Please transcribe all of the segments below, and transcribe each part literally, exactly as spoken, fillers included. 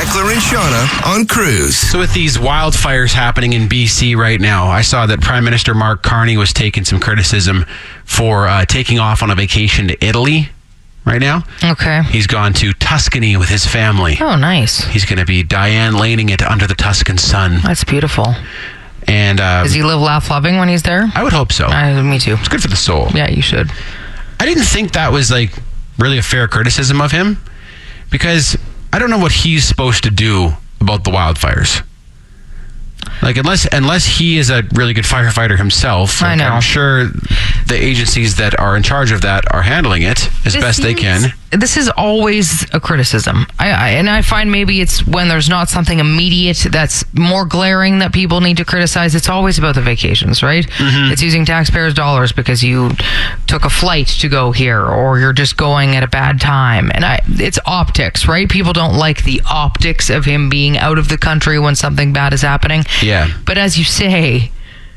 Mackler and Shauna on Cruise. So with these wildfires happening in B C right now, I saw that Prime Minister Mark Carney was taking some criticism for uh, taking off on a vacation to Italy right now. Okay. He's gone to Tuscany with his family. Oh, nice. He's going to be Diane Laning it under the Tuscan sun. That's beautiful. And uh, Does he live, laugh, loving when he's there? I would hope so. Uh, me too. It's good for the soul. Yeah, you should. I didn't think that was like really a fair criticism of him, because I don't know what he's supposed to do about the wildfires. Like, unless unless he is a really good firefighter himself, like, I know. I'm sure the agencies that are in charge of that are handling it as This best they seems- can. This is always a criticism. I, I and I find maybe it's when there's not something immediate that's more glaring that people need to criticize. It's always about the vacations, right? Mm-hmm. It's using taxpayers' dollars because you took a flight to go here, or you're just going at a bad time. And I, it's optics, right? People don't like the optics of him being out of the country when something bad is happening. Yeah. But as you say,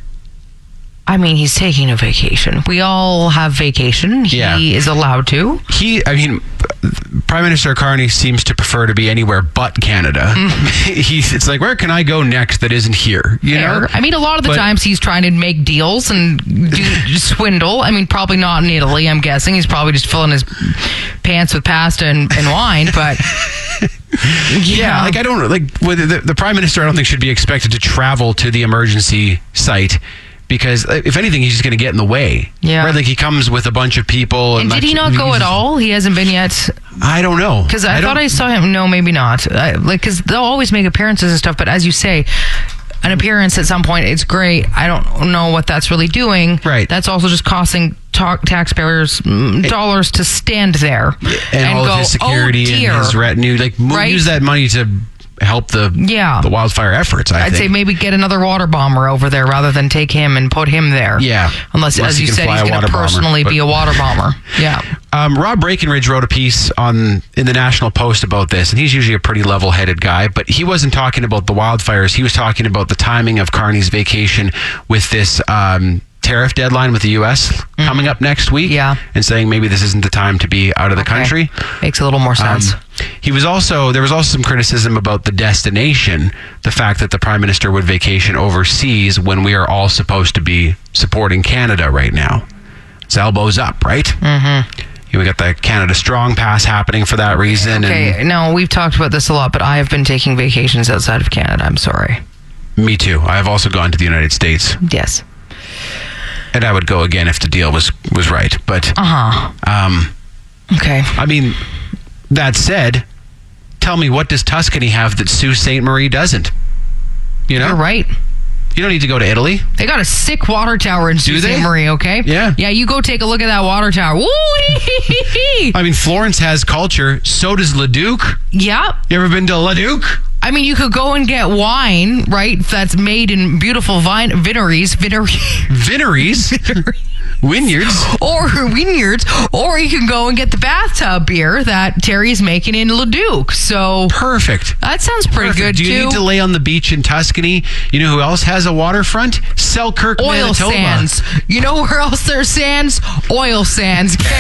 I mean, he's taking a vacation. We all have vacation. He Yeah. is allowed to. He, I mean, Prime Minister Carney seems to prefer to be anywhere but Canada. He's, it's like, where can I go next that isn't here? You Fair. know? I mean, a lot of the But- times he's trying to make deals and do swindle. I mean, probably not in Italy, I'm guessing. He's probably just filling his pants with pasta and, and wine, but... Yeah, Yeah. like I don't like with the, the prime minister. I don't think should be expected to travel to the emergency site, because uh, if anything, he's just going to get in the way. Yeah. Right? Like he comes with a bunch of people. And And did he not go at all? He hasn't been yet? I don't know. Because I, I thought don't- I saw him. No, maybe not. I, like, because they'll always make appearances and stuff. But as you say, an appearance at some point, it's great. I don't know what that's really doing. Right. That's also just costing ta- taxpayers mm, dollars to stand there and, all go, of his security oh, dear. and his retinue. Like mo- Right? use that money to help the Yeah. the wildfire efforts. I I'd say think. maybe get another water bomber over there rather than take him and put him there. Yeah. Unless, Unless as he you can said, fly he's a going to water bomber, personally but- be a water bomber. Yeah. Um, Rob Breckenridge wrote a piece on in the National Post about this, and he's usually a pretty level-headed guy, but he wasn't talking about the wildfires. He was talking about the timing of Carney's vacation with this um, tariff deadline with the U S mm-hmm. coming up next week. Yeah. And saying maybe this isn't the time to be out of the Okay. country. Makes a little more sense. Um, he was also there was also some criticism about the destination, the fact that the Prime Minister would vacation overseas when we are all supposed to be supporting Canada right now. It's elbows up, right? Mm-hmm. We got the Canada Strong Pass happening for that reason. Okay, And no, we've talked about this a lot, but I have been taking vacations outside of Canada. I'm sorry. me too. I have also gone to the United States, Yes. and I would go again if the deal was was right. But Uh-huh. um, Okay. I mean, that said, tell me, what does Tuscany have that Sault Ste. Marie doesn't? You know, You're right. You don't need to go to Italy. They got a sick water tower in Sault they? Ste. Marie, okay? Yeah. Yeah, you go take a look at that water tower. Woo! I mean, Florence has culture. So does Leduc. Yeah. You ever been to Leduc? I mean, you could go and get wine, right? That's made in beautiful vine vineries, vinery, Vineries, vineyards. or vineyards, or you can go and get the bathtub beer that Terry's making in Leduc. So Perfect. that sounds pretty Perfect. good Do you too. need to lay on the beach in Tuscany? You know who else has a waterfront? Selkirk, Oil Manitoba. sands. You know where else there's sands? Oil sands.